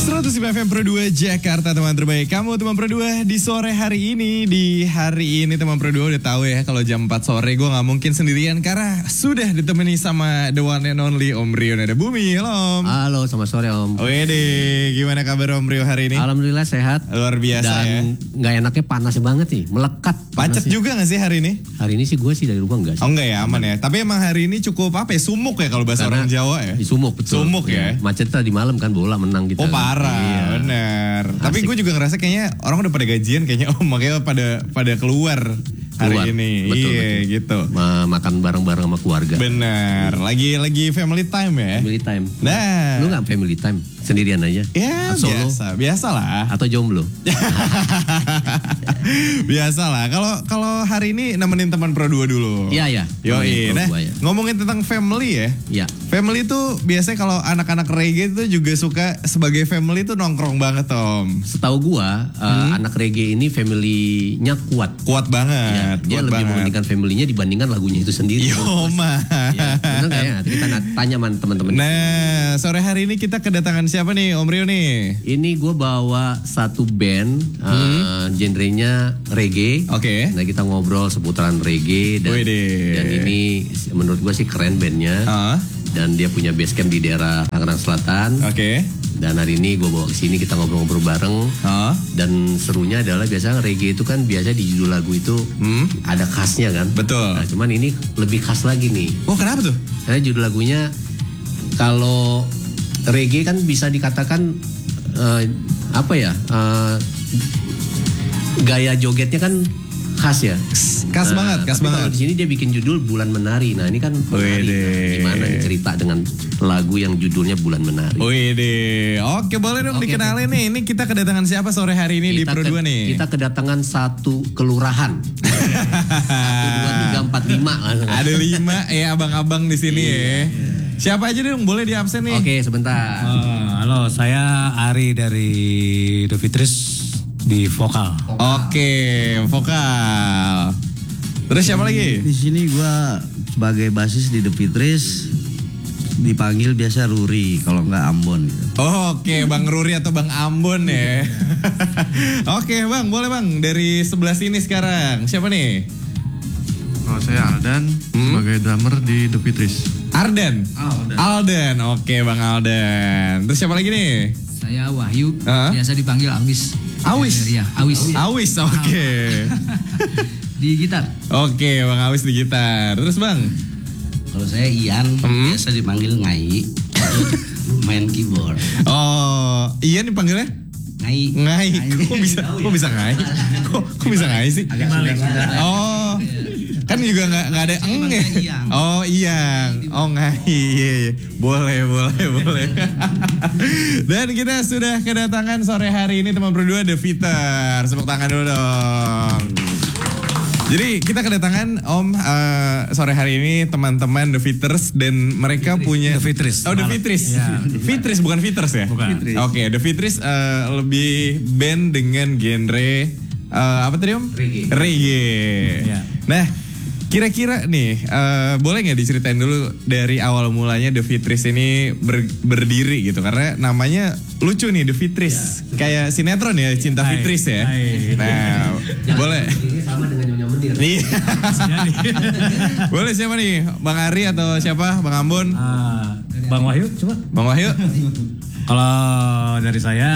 105 FM Pro 2 Jakarta, teman terbaik. Kamu teman Pro 2 di sore hari ini. Di hari ini teman Pro 2 udah tahu ya, kalau jam 4 sore gue gak mungkin sendirian karena sudah ditemani sama the one and only Om Rio Nada Bumi. Halo Om. Halo, selamat sore Om. Wede, gimana kabar Om Rio hari ini? Alhamdulillah sehat. Luar biasa. Dan gak enaknya panas banget nih, melekat. Pacet juga gak sih hari ini? Hari ini sih gue sih dari rumah enggak sih. Oh enggak ya, aman ya. Tapi emang hari ini cukup apa ya, sumuk ya kalau bahasa orang Jawa ya? Sumuk, betul. Sumuk ya. Macet tadi malam kan, bola menang gitu. Oh parah, iya. Bener. Tapi gue juga ngerasa kayaknya orang udah pada gajian kayaknya Om, makanya pada keluar hari ini. Betul, iya betul. gitu. Makan bareng-bareng sama keluarga. Bener. Lagi family time ya. Family time. Nah. Lu gak family time? Sendirian aja? Ya solo? biasa lah. Atau jomblo? Biasa lah. Kalau hari ini nemenin teman Pro 2 dulu. Iya. Yoi. Nah, Ya. ngomongin tentang family ya. Iya. Family tuh biasanya kalau anak-anak reggae itu juga suka sebagai family tuh nongkrong banget Om. Setahu gua, anak reggae ini family-nya kuat. Kuat banget. Ya, dia kuat lebih banget. mementingkan family-nya dibandingkan lagunya itu sendiri. Yo mah. Ya, bener gak ya? Nanti kita tanya sama teman-teman. Nah, sore hari ini kita kedatangan siapa nih Om Rio nih? Ini gue bawa satu band, genrenya reggae. Oke. Nah kita ngobrol seputaran reggae dan ini menurut gue sih keren bandnya. Dan dia punya base camp di daerah Tangerang Selatan. Oke. Dan hari ini gue bawa ke sini kita ngobrol-ngobrol bareng. Dan serunya adalah biasanya reggae itu kan biasa di judul lagu itu ada khasnya kan. Betul. Nah, cuman ini lebih khas lagi nih. Oh kenapa tuh? Karena judul lagunya kalau reggae kan bisa dikatakan gaya jogetnya kan khas ya. Khas banget. Kalau di sini dia bikin judul Bulan Menari. Nah ini kan menari. Nah, gimana nih cerita dengan lagu yang judulnya Bulan Menari? Wede. Oke boleh dong dikenalin nih. Ini kita kedatangan siapa sore hari ini di Pro 2 nih? Kita kedatangan satu kelurahan. 1, 2, 3, 4, 5. Ada 5 ya abang-abang di sini ya. Siapa aja dong boleh di absen nih? Oke sebentar. Halo, saya Ari dari The Fitris di vokal. Oke, vokal. Terus siapa lagi? Di sini gua sebagai basis di The Fitris, dipanggil biasa Ruri kalau nggak Ambon gitu. Oke, Bang Ruri atau Bang Ambon ya. Oke, Bang, boleh Bang dari sebelah sini sekarang. Siapa nih? Oh, saya Aldan sebagai drummer di The Fitris. Aldan. Oke, Bang Aldan. Terus siapa lagi nih? Saya Wahyu, biasa dipanggil Awis. Awis? Iya, Awis. Awis, oke. Di gitar. Oke, Bang Awis di gitar. Terus Bang? Kalau saya Ian, biasa dipanggil Ngai, main keyboard. Oh, Ian dipanggilnya? Ngai. Kok bisa Ngai? Kok bisa Ngai sih? Oh. Kan juga nggak ada eng ya. Oh Iyang. Oh Ngai. Boleh. Dan kita sudah kedatangan sore hari ini teman berdua The Fitters. Tepuk tangan dulu dong. Jadi kita kedatangan Om sore hari ini teman-teman The Fitters dan mereka punya The Fitris. Oh The Fitris. Ya. Fitris bukan Fitters ya? Bukan. Oke, The Fitris lebih band dengan genre apa tadi Om? Reggae. Ya. Nah, kira-kira nih, boleh nggak diceritain dulu dari awal mulanya The Fitris ini berdiri gitu? Karena namanya lucu nih, The Fitris. Kayak sinetron ya, Cinta Fitris ya. Nah, boleh. Ini sama dengan Nyonya Menir. Boleh siapa nih? Bang Ari atau siapa? Bang Ambon? Bang Wahyu, coba. Bang Wahyu? Kalau dari saya,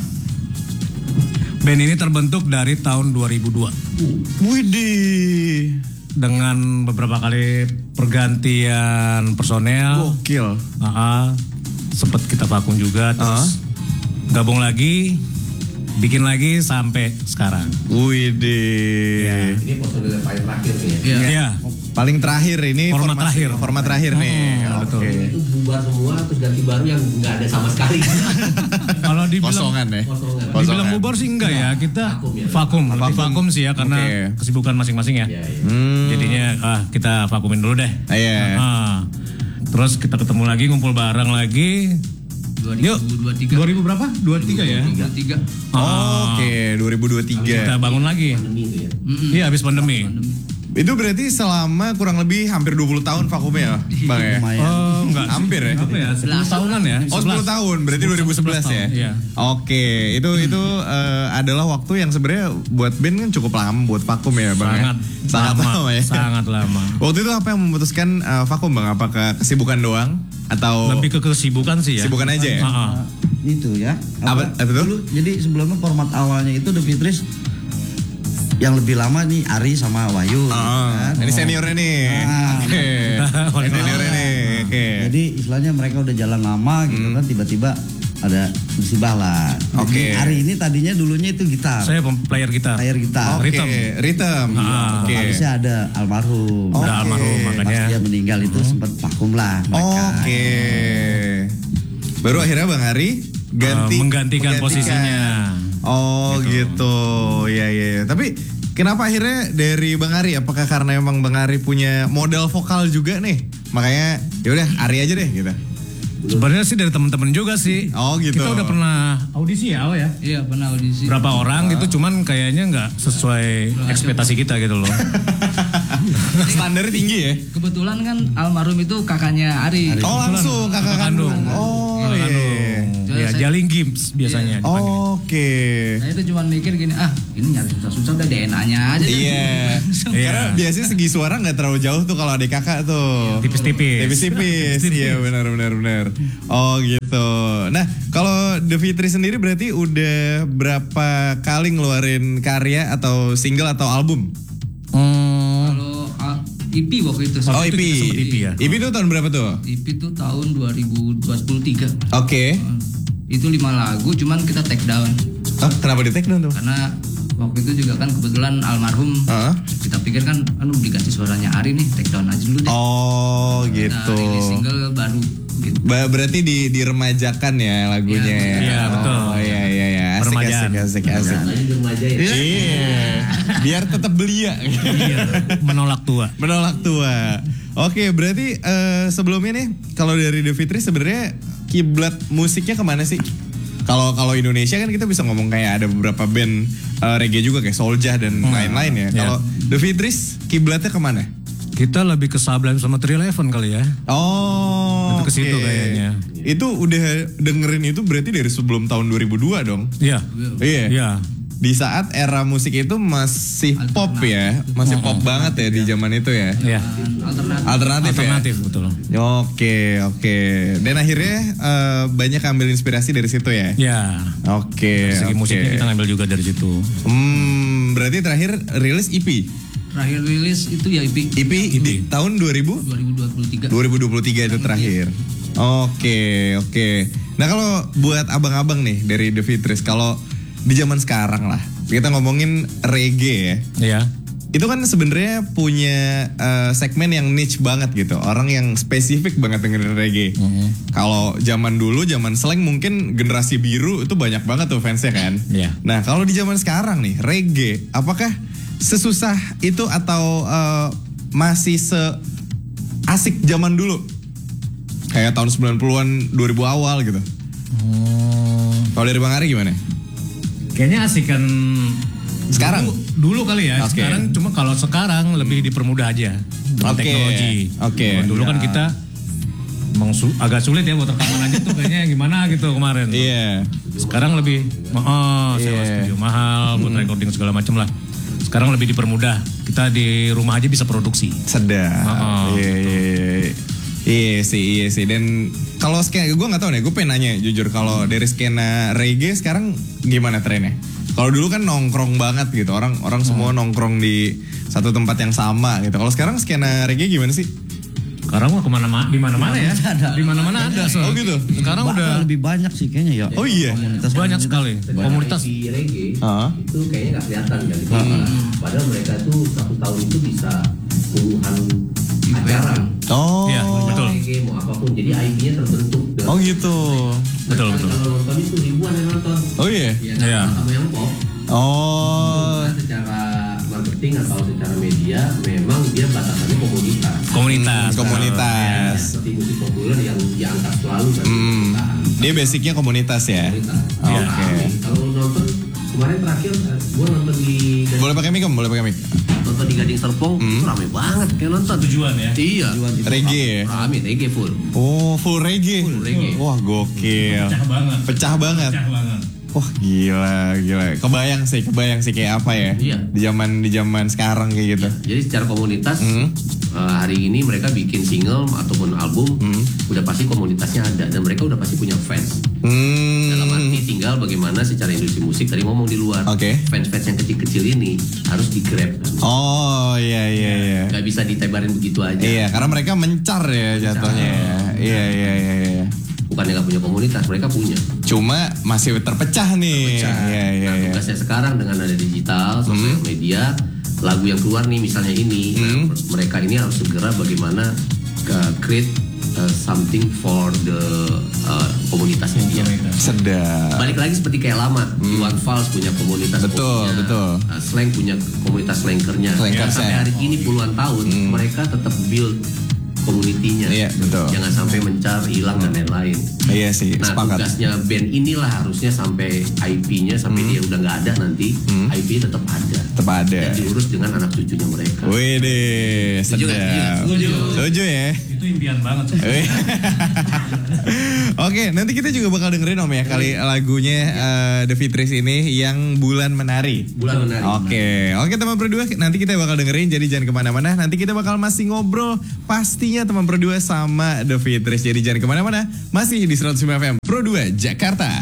band ini terbentuk dari tahun 2002. Widih. Dengan beberapa kali pergantian personel. Gokil. Sempet kita vakum juga, terus gabung lagi, bikin lagi sampai sekarang. Widih. Ini personel paling terakhir nih ya. Iya. Paling terakhir ini Format terakhir. Format terakhir nih. Betul. Itu bubar semua terus ganti baru yang nggak ada sama sekali. Kalau dibilang Kosongan ya. dibilang bubar sih enggak ya, kita vakum sih ya karena kesibukan masing-masing ya. Jadinya kita vakumin dulu deh. Iya. Terus kita ketemu lagi, ngumpul bareng lagi. 2023. 2000 berapa? 23 ya? 23. Oke, 2023. Kita bangun lagi. Pandemi itu ya. Iya, habis pandemi. Itu berarti selama kurang lebih hampir 20 tahun vakumnya Bang ya? Lumayan. Enggak. Hampir ya? Apa ya? 10 tahunan ya? Oh 10 tahun, berarti 2011 ya? Iya. Oke, itu adalah waktu yang sebenarnya buat band kan cukup lama buat vakum ya Bang? Sangat lama ya? Sangat lama. Waktu itu apa yang memutuskan vakum Bang? Apakah kesibukan doang? Atau Lebih ke kesibukan sih ya. Kesibukan aja ya? Itu ya. Apa itu? Dulu, jadi sebelumnya format awalnya itu The Fitris yang lebih lama nih Ari sama Wahyu. Kan? Ini seniornya nih. Oke. Ini seniornya nih. Oke. Jadi istilahnya mereka udah jalan lama gitu kan, tiba-tiba ada musibah lah. Oke. Jadi Ari ini tadinya dulunya itu gitar. Saya player gitar. Player gitar. Oke. Rhythm. Rhythm. Oke. Habisnya ada almarhum. Udah almarhum Pas makanya. dia meninggal itu sempat vakum lah mereka. Oke. Baru akhirnya Bang Ari menggantikan posisinya. Oh gitu. Ya. Tapi kenapa akhirnya dari Bang Ari? Apakah karena emang Bang Ari punya modal vokal juga nih? Makanya yaudah Ari aja deh gitu. Sebenarnya sih dari teman-teman juga sih. Oh gitu. Kita udah pernah audisi ya, ya? Iya pernah audisi. Berapa orang gitu, cuman kayaknya nggak sesuai ekspektasi kita gitu loh. Standarnya tinggi ya? Kebetulan kan almarhum itu kakaknya Ari. Oh langsung kakak kandung. Oh iya. Ya, Jaling Gims biasanya dipanggil. Oke. Saya itu cuma mikir gini, ini nyari susah-susah udah DNA aja. Iya. Karena biasanya segi suara nggak terlalu jauh tuh kalau adik kakak tuh. Tipis-tipis. Iya benar. Oh gitu. Nah kalau The Fitris sendiri berarti udah berapa kali ngeluarin karya atau single atau album? Kalau EP waktu itu. Oh EP. EP ya. EP itu tahun berapa tuh? EP itu tahun 2023. Oke. Itu 5 lagu, cuman kita take down. Oh, kenapa di take down tuh? Karena waktu itu juga kan kebetulan almarhum. Kita pikir kan, dikasih suaranya Ari nih, take down aja dulu deh. Oh gitu. Nah, rilis single baru. Gitu. Berarti diremajakan ya lagunya. Iya, betul. Oh iya. Asik. Iya. Biar tetap belia. Menolak tua. Oke, berarti sebelumnya nih kalau dari The Fitris sebenarnya kiblat musiknya kemana sih? Kalau Indonesia kan kita bisa ngomong kayak ada beberapa band reggae juga kayak Soulja dan lain-lain ya. Kalau The Fitris kiblatnya kemana? Kita lebih ke Sublime sama 311 kali ya. Oh, itu ke situ kayaknya. Itu udah dengerin itu berarti dari sebelum tahun 2002 dong? Iya. Di saat era musik itu masih pop ya, masih pop banget ya di zaman itu ya. Iya. Alternatif ya? Betul. Oke. Dan akhirnya banyak ambil inspirasi dari situ ya. Iya. Oke. Segi musiknya kita ngambil juga dari situ. Berarti terakhir rilis EP. Terakhir rilis itu ya EP. EP di tahun 2023 itu terakhir. Oke. Nah kalau buat abang-abang nih dari The Fitris, kalau di zaman sekarang lah kita ngomongin reggae ya. Iya. Itu kan sebenarnya punya segmen yang niche banget gitu. Orang yang spesifik banget dengerin reggae. Kalau zaman dulu, zaman slang mungkin generasi biru itu banyak banget tuh fansnya kan. Iya. Nah kalau di zaman sekarang nih reggae, apakah sesusah itu atau masih asik zaman dulu? Kayak tahun 90-an, 2000 awal gitu. Kalau dari Bang Ari gimana? Kayaknya asikan sekarang dulu kali ya. Okay. Sekarang cuma kalau sekarang lebih dipermudah aja dengan teknologi. Oke. Dulu kan kita agak sulit ya buat rekaman aja tuh kayaknya gimana gitu kemarin. Iya. Sekarang lebih sewa studio mahal buat recording segala macam lah. Sekarang lebih dipermudah. Kita di rumah aja bisa produksi. Sedap. Iya sih. Dan kalau skena, gue nggak tahu nih. Gue pengen nanya jujur, kalau dari skena reggae sekarang gimana trennya? Kalau dulu kan nongkrong banget gitu, orang semua nongkrong di satu tempat yang sama gitu. Kalau sekarang skena reggae gimana sih? Sekarang mah di mana-mana ya. Di mana-mana ada. Oh gitu. Sekarang udah lebih banyak sih kayaknya ya. Oh iya. Banyak sekali. Komunitas di reggae itu kayaknya nggak kelihatan kan. Padahal mereka tuh 1 tahun itu bisa puluhan acara. Oh. Iya, betul. Reggae mau apapun. Jadi IP-nya terbentuk. Oh gitu. Betul. Kalau nonton itu ribuan yang nonton. Oh iya. Iya. Sama yang pop. Oh. Secara marketing atau secara media memang dia batasannya komunitas. Seperti musik populer yang diangkat selalu kan. Dia basicnya komunitas ya. Oke. Kalau nonton kemarin terakhir gue nonton di Boleh pakai mic. nonton di Gading Serpong itu rame banget kayak nonton. Tujuan ya. Iya. Reggae ya? Rame, reggae full. Oh, full reggae. reggae. Wah, gokil. Pecah banget. Pecah banget. Wah, gila. Kebayang sih kayak apa ya? Iya. Di zaman sekarang kayak gitu. Jadi secara komunitas hari ini mereka bikin single ataupun album udah pasti komunitasnya ada dan mereka udah pasti punya fans. Dalam arti tinggal bagaimana secara industri musik tadi ngomong di luar. Oke. Fans-fans yang kecil-kecil ini harus di grab. Oh, iya. Gak bisa ditebarin begitu aja. Iya, karena mereka mencar ya jatuhnya ya. Iya. Bukannya gak punya komunitas, mereka punya. Cuma masih terpecah nih. Iya. Tugasnya sekarang dengan ada digital, sosial media, lagu yang keluar nih misalnya ini, mereka ini harus segera bagaimana create something for the komunitasnya dia. Sedap. Balik lagi seperti kayak lama, Iwan Fals punya komunitas. Betul. Slang punya komunitas slankernya. Sampai hari ini puluhan tahun mereka tetap build komunitinya. Iya, betul. Jangan sampai mencar, hilang dan lain-lain. Iya sih, Nah, sepakat. tugasnya band inilah harusnya sampai IP-nya sampai dia udah nggak ada nanti, IP tetap ada. Tetap ada. Dan diurus dengan anak cucunya mereka. Wih deh, Setuju nggak? sedap. Setuju ya. Itu impian banget sih. Oke, nanti kita juga bakal dengerin Om ya kali lagunya The Fitris ini yang Bulan Menari. Bulan Menari. Oke teman berdua, nanti kita bakal dengerin, jadi jangan kemana-mana. Nanti kita bakal masih ngobrol pastinya teman berdua sama The Fitris. Jadi jangan kemana-mana, masih di 105 FM Pro 2 Jakarta.